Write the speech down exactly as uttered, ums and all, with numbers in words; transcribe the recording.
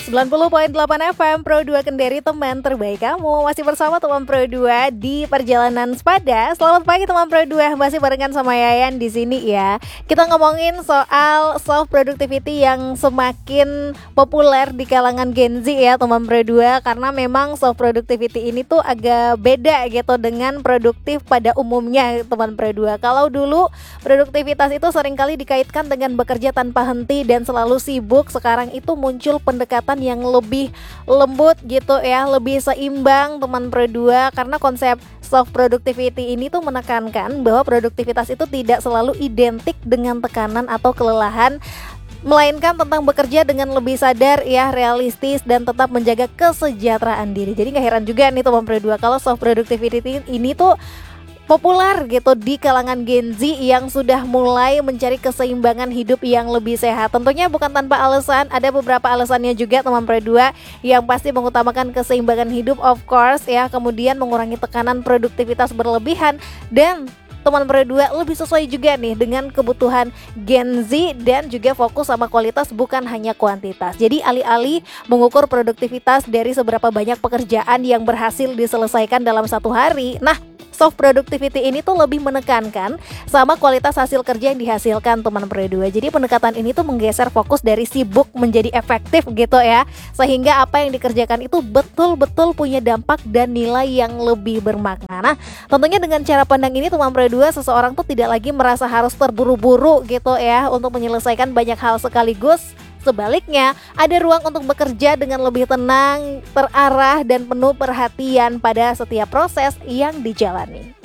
sembilan puluh koma delapan F M Pro dua Kendari, teman terbaik kamu. Masih bersama teman Pro dua di Perjalanan Sepada. Selamat pagi teman Pro dua, masih barengan sama Yayan di sini ya. Kita ngomongin soal self productivity yang semakin populer di kalangan Gen Z ya teman Pro dua, karena memang self productivity ini tuh agak beda gitu dengan produktif pada umumnya teman Pro dua. Kalau dulu produktivitas itu seringkali dikaitkan dengan bekerja tanpa henti dan selalu sibuk, sekarang itu muncul pendekatan yang lebih lembut gitu ya, lebih seimbang teman Pro dua, karena konsep self productivity ini tuh menekankan bahwa produktivitas itu tidak selalu identik dengan tekanan atau kelelahan, melainkan tentang bekerja dengan lebih sadar ya, realistis dan tetap menjaga kesejahteraan diri. Jadi gak heran juga nih teman Pro dua kalau self productivity ini tuh populer gitu di kalangan Gen Z yang sudah mulai mencari keseimbangan hidup yang lebih sehat. Tentunya bukan tanpa alasan, ada beberapa alasannya juga teman Pro dua, yang pasti mengutamakan keseimbangan hidup of course ya, kemudian mengurangi tekanan produktivitas berlebihan, dan teman Pro dua lebih sesuai juga nih dengan kebutuhan Gen Z dan juga fokus sama kualitas bukan hanya kuantitas. Jadi alih-alih mengukur produktivitas dari seberapa banyak pekerjaan yang berhasil diselesaikan dalam satu hari, nah self productivity ini tuh lebih menekankan sama kualitas hasil kerja yang dihasilkan teman Pro dua. Jadi pendekatan ini tuh menggeser fokus dari sibuk menjadi efektif gitu ya, sehingga apa yang dikerjakan itu betul-betul punya dampak dan nilai yang lebih bermakna. Nah tentunya dengan cara pandang ini teman Pro dua, seseorang tuh tidak lagi merasa harus terburu-buru gitu ya untuk menyelesaikan banyak hal sekaligus. Sebaliknya, ada ruang untuk bekerja dengan lebih tenang, terarah, dan penuh perhatian pada setiap proses yang dijalani.